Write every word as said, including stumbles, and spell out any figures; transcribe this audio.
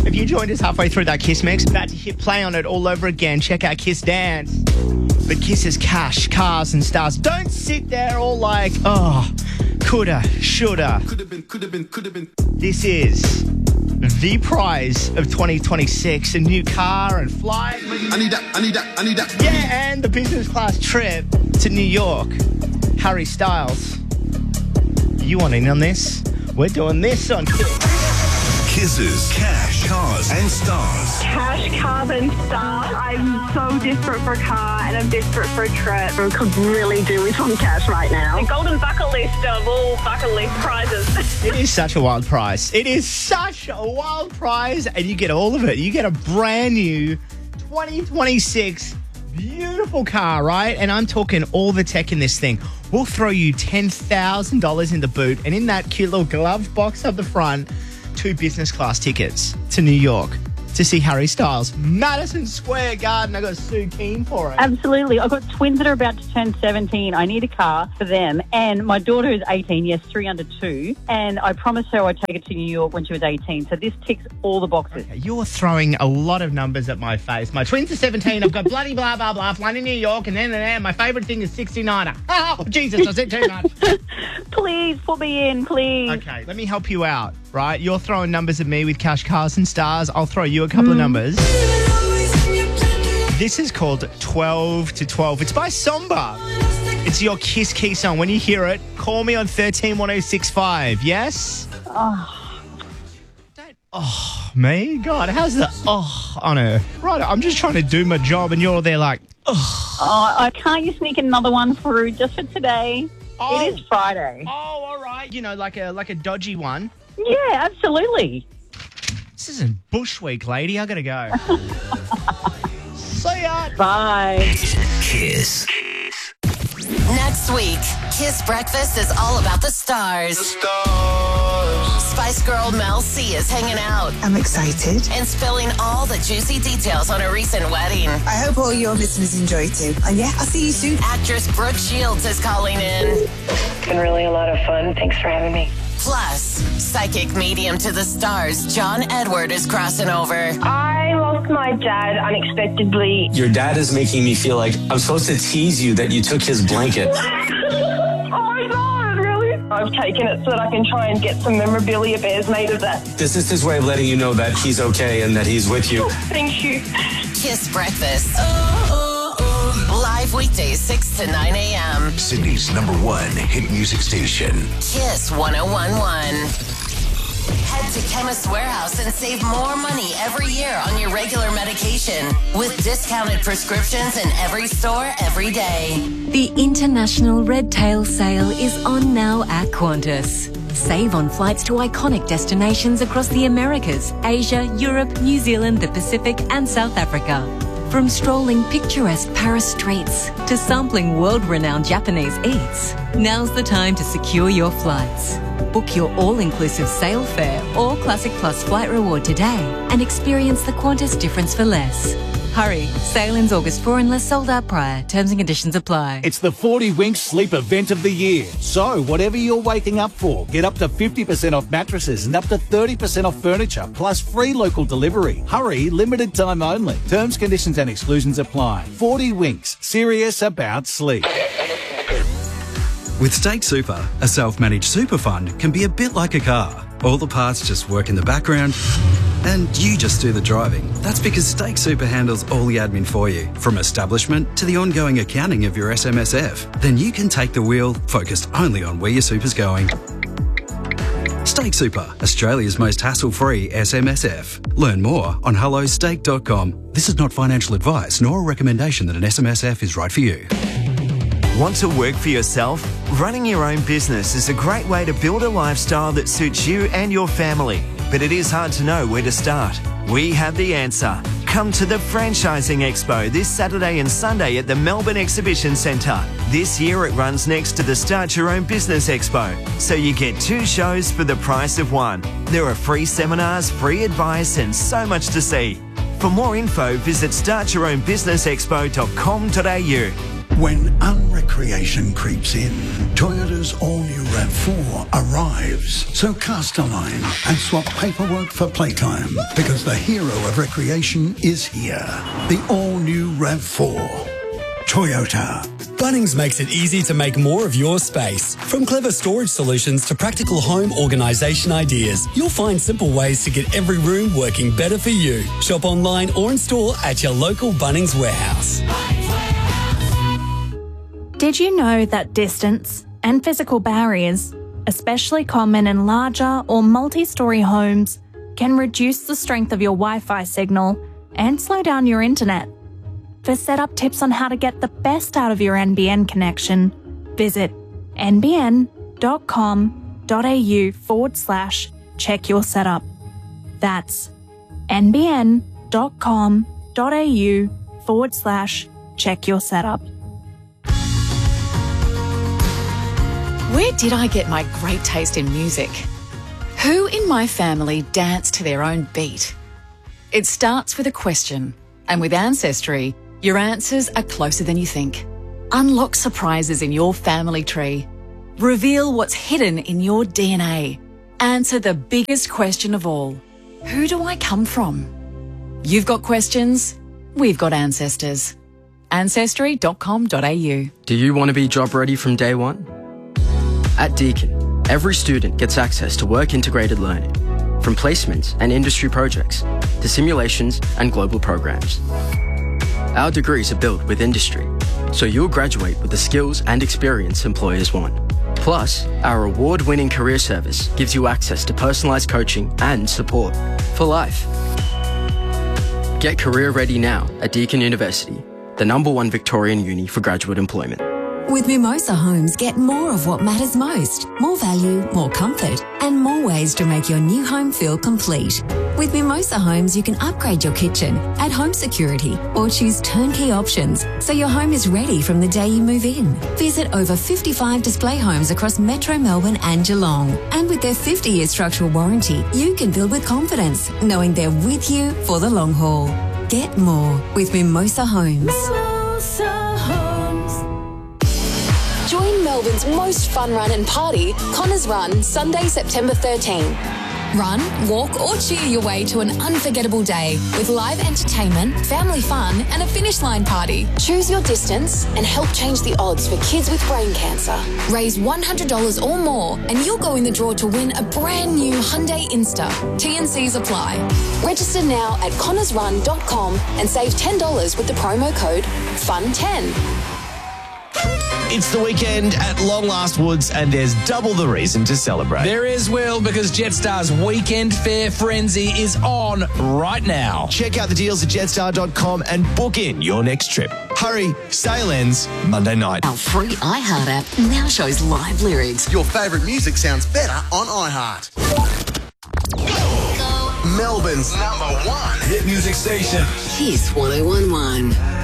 If you joined us halfway through that Kiss mix, about to hit play on it all over again, check out Kiss Dance. But Kiss is cash, cars and stars. Don't sit there all like, oh, coulda, shoulda. Could have been, could have been, could have been. This is the prize of twenty twenty-six, a new car and flight. I need that, I need that, I need that. Yeah, and the business class trip to New York. Harry Styles. You want in on this? We're doing this on Kiss. Kisses, cash, cars, and stars. Cash, cars, and stars. I'm so desperate for a car and I'm desperate for a trip. I could really do with some cash right now. The golden bucket list of all bucket list prizes. It is such a wild prize. It is such a wild prize, and you get all of it. You get a brand new twenty twenty-six beautiful car, right? And I'm talking all the tech in this thing. We'll throw you ten thousand dollars in the boot, and in that cute little glove box up the front, two business class tickets to New York to see Harry Styles. Madison Square Garden. I got Sue keen for it. Absolutely. I've got twins that are about to turn seventeen. I need a car for them. And my daughter is eighteen, yes, three under two. And I promised her I'd take her to New York when she was eighteen. So this ticks all the boxes. Okay, you're throwing a lot of numbers at my face. My twins are seventeen. I've got bloody blah, blah, blah, flying to New York. And then, and then my favourite thing is sixty-niner. Oh, Jesus, I said too much. Please put me in, please. Okay, let me help you out, right? You're throwing numbers at me with cash, cars and stars. I'll throw you a couple mm. of numbers. This is called twelve to twelve. It's by Somba. It's your Kiss Key song. When you hear it, call me on one three one oh six five. Yes? Oh. Don't, oh, me? God, how's the oh on her? Right, I'm just trying to do my job and you're there like, oh. Oh, can't you sneak another one through just for today? Oh. It is Friday. Oh, all right. You know, like a like a dodgy one. Yeah, absolutely. This isn't Bush Week, lady. I gotta go. See ya. Bye. Kiss. Next week, Kiss Breakfast is all about the stars. The stars. Spice Girl Mel C is hanging out I'm excited. and spilling all the juicy details on her recent wedding. I hope all your listeners enjoy too. And yeah, I'll see you soon. Actress Brooke Shields is calling in. It's been really a lot of fun. Thanks for having me. Plus, psychic medium to the stars John Edward is crossing over. I lost my dad unexpectedly. Your dad is making me feel like I'm supposed to tease you that you took his blanket. Oh my God, really? I've taken it so that I can try and get some memorabilia bears made of that. This is his way of letting you know that he's okay and that he's with you. Thank you. Kiss Breakfast. Oh, oh, oh. Live weekdays, six to nine a.m. Sydney's number one hit music station. Kiss one oh one one. Head to Chemist Warehouse and save more money every year on your regular medication with discounted prescriptions in every store every day. The International Red Tail Sale is on now at Qantas. Save on flights to iconic destinations across the Americas, Asia, Europe, New Zealand, the Pacific and South Africa. From strolling picturesque Paris streets to sampling world-renowned Japanese eats, now's the time to secure your flights. Book your all-inclusive sale fare or Classic Plus flight reward today and experience the Qantas difference for less. Hurry, sale ends August fourth unless sold out prior. Terms and conditions apply. It's the forty Winks Sleep Event of the Year. So, whatever you're waking up for, get up to fifty percent off mattresses and up to thirty percent off furniture, plus free local delivery. Hurry, limited time only. Terms, conditions and exclusions apply. forty Winks, serious about sleep. With State Super, a self-managed super fund can be a bit like a car. All the parts just work in the background and you just do the driving. That's because Stake Super handles all the admin for you, from establishment to the ongoing accounting of your S M S F. Then you can take the wheel, focused only on where your super's going. Stake Super, Australia's most hassle-free S M S F. Learn more on hello stake dot com. This is not financial advice nor a recommendation that an S M S F is right for you. Want to work for yourself? Running your own business is a great way to build a lifestyle that suits you and your family. But it is hard to know where to start. We have the answer. Come to the Franchising Expo this Saturday and Sunday at the Melbourne Exhibition Centre. This year it runs next to the Start Your Own Business Expo, so you get two shows for the price of one. There are free seminars, free advice and so much to see. For more info, visit start your own business expo dot com dot a u. When unrecreation creeps in, Toyota's all-new RAV four arrives. So cast a line and swap paperwork for playtime, because the hero of recreation is here. The all-new RAV four. Toyota. Bunnings makes it easy to make more of your space. From clever storage solutions to practical home organisation ideas, you'll find simple ways to get every room working better for you. Shop online or in store at your local Bunnings warehouse. Did you know that distance and physical barriers, especially common in larger or multi-storey homes, can reduce the strength of your Wi-Fi signal and slow down your internet? For setup tips on how to get the best out of your N B N connection, visit nbn.com.au forward slash check your setup. That's nbn.com.au forward slash check your setup. Where did I get my great taste in music? Who in my family dance to their own beat? It starts with a question, and with Ancestry, your answers are closer than you think. Unlock surprises in your family tree. Reveal what's hidden in your D N A. Answer the biggest question of all. Who do I come from? You've got questions, we've got ancestors. ancestry dot com dot a u. Do you want to be job ready from day one? At Deakin, every student gets access to work-integrated learning, from placements and industry projects to simulations and global programs. Our degrees are built with industry, so you'll graduate with the skills and experience employers want. Plus, our award-winning career service gives you access to personalised coaching and support for life. Get career ready now at Deakin University, the number one Victorian uni for graduate employment. With Mimosa Homes, get more of what matters most. More value, more comfort, and more ways to make your new home feel complete. With Mimosa Homes, you can upgrade your kitchen, add home security, or choose turnkey options so your home is ready from the day you move in. Visit over fifty-five display homes across Metro Melbourne and Geelong. And with their fifty-year structural warranty, you can build with confidence, knowing they're with you for the long haul. Get more with Mimosa Homes. Mimosa Homes. Join Melbourne's most fun run and party, Connors Run, Sunday, September thirteenth. Run, walk or cheer your way to an unforgettable day with live entertainment, family fun and a finish line party. Choose your distance and help change the odds for kids with brain cancer. Raise one hundred dollars or more and you'll go in the draw to win a brand new Hyundai Insta. T and Cs apply. Register now at connors run dot com and save ten dollars with the promo code F U N ten. It's the weekend at Long Last Woods and there's double the reason to celebrate. There is, Will, because Jetstar's Weekend Fair Frenzy is on right now. Check out the deals at jetstar dot com and book in your next trip. Hurry, sale ends Monday night. Our free iHeart app now shows live lyrics. Your favourite music sounds better on iHeart. Melbourne's number one hit music station. Kiss one oh one one.